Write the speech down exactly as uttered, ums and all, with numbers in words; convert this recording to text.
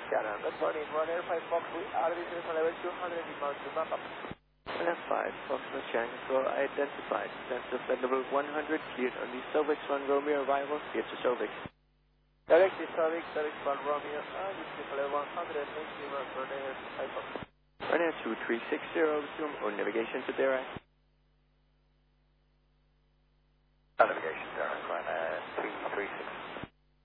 Scanner, good morning. One Air five Fox, we are business on level two hundred, inbound to Mapa. one F five, Foxtrot Shanghai Control identified. Sensor flight level one hundred, cleared on the Solvix one Romeo arrival, cleared to Solvix. Direct to Solvix, Solvix one Romeo, and business level one hundred, thank you, One Air five Fox. One Air two three six zero, resume on navigation to direct.